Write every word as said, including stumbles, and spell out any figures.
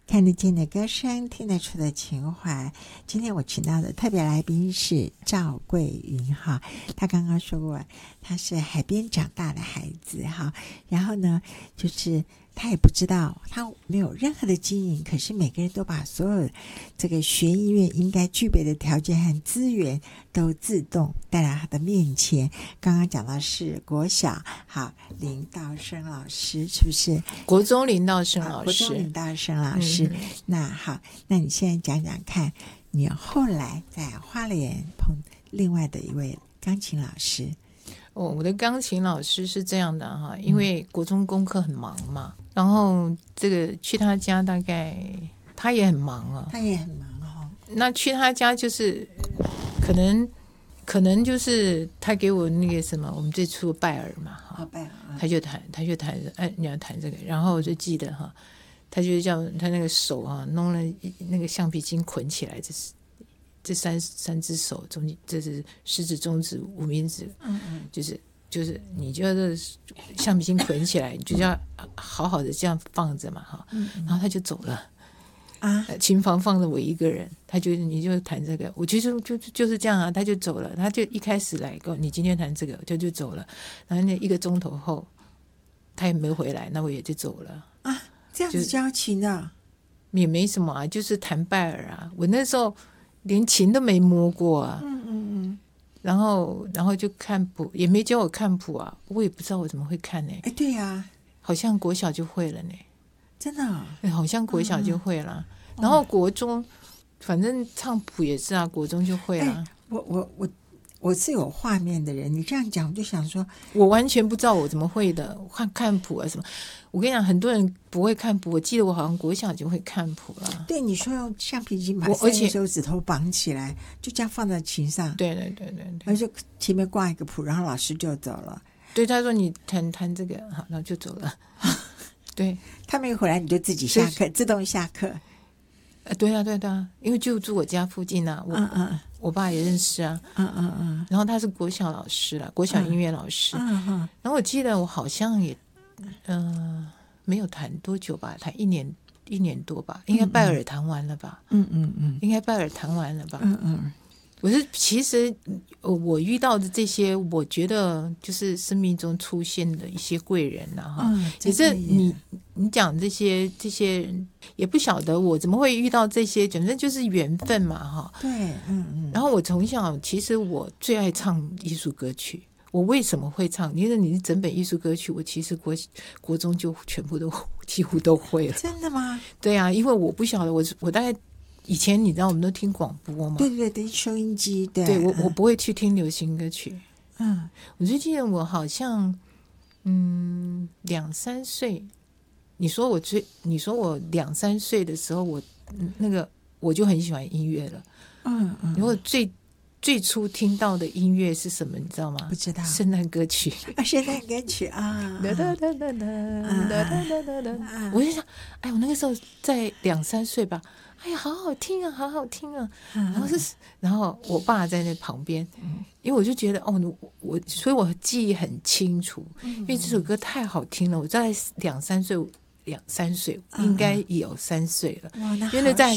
看得见的歌声，听得出的情怀。今天我请到的特别来宾是赵桂云哈，他刚刚说过他是海边长大的孩子哈，然后呢就是他也不知道，他没有任何的经营，可是每个人都把所有这个学音乐应该具备的条件和资源都自动带到他的面前。刚刚讲到是国小好林道生老师，是不是？ 国中林道生老师， 国中林道生老师、嗯、那好，那你现在讲讲看，你后来在花莲碰另外的一位钢琴老师。 哦，我的钢琴老师是这样的哈，因为国中功课很忙嘛，嗯、然后这个去他家大概他也很忙啊， 他也很忙哦。 那去他家就是可能可能就是他给我那个什么，我们最初拜耳嘛哈、哦，拜耳，他就弹他就弹哎你要弹这个，然后我就记得哈，他就叫他那个手啊弄了那个橡皮筋捆起来，这是。这三三只手中间，这是食指、中指、无名指，嗯嗯，就是就是你就是橡皮筋捆起来，你就要好好的这样放着嘛哈，嗯嗯，然后他就走了啊，琴房放着我一个人，他就你就弹这个，我其实就就是这样啊，他就走了，他就一开始来跟你今天弹这个，就就走了，然后那一个钟头后他也没回来，那我也就走了啊，这样子教琴的也没什么啊，就是弹拜耳啊，我那时候。连琴都没摸过啊，嗯嗯嗯，然后然后就看谱，也没教我看谱啊，我也不知道我怎么会看呢？ 哎，对呀、啊， 好像国小就会了呢， 真的、哦哎，好像国小就会了，嗯、然后国中，反正唱谱也是啊，国中就会了。 我我我我是有画面的人，你这样讲我就想说， 我完全不知道我怎么会的，看看谱啊什么。我跟你讲，很多人不会看谱，我记得我好像国小就会看谱了。 对，你说用橡皮筋把三个手指头绑起来，就这样放在琴上。 对对对对对， 然后就前面挂一个谱，然后老师就走了。 对，他说你弹弹这个，好，然后就走了。对， 他没回来，你就自己下课，自动下课。 呃，对啊，对啊，因为就住我家附近啊，我嗯嗯，我爸也认识啊，嗯嗯嗯，然后他是国小老师了，国小音乐老师，嗯嗯，然后我记得我好像也。嗯、呃，没有弹多久吧，弹一年一年多吧，应该拜耳弹完了吧？嗯嗯嗯，应该拜耳弹完了吧？嗯嗯，我是其实我遇到的这些，我觉得就是生命中出现的一些贵人呐、啊，哈、嗯，也是你你讲这些这些人也不晓得我怎么会遇到这些，反正就是缘分嘛，哈。 对，嗯嗯。 然后我从小其实我最爱唱艺术歌曲。我为什么会唱？因为你是整本艺术歌曲，我其实国国中就全部都几乎都会了。 真的吗？ 对啊，因为我不晓得，我我大概以前你知道我们都听广播嘛， 对对对，收音机，对， 对我、嗯、我不会去听流行歌曲。嗯，我就记得我好像嗯两三岁，你说我最你说我两三岁的时候，我那个我就很喜欢音乐了。嗯嗯，然后最。最初听到的音乐是什么你知道吗？ 不知道。 圣诞歌曲啊，圣诞歌曲啊， 哒哒哒哒哒哒哒哒哒。我就想，哎，我那个时候在两三岁吧，哎呀，好好听啊，好好听啊。然后是，然后我爸在那旁边，因为我就觉得哦，我所以我记忆很清楚，因为这首歌太好听了。我在两三岁。两三岁应该也有三岁了， 哇，那因为在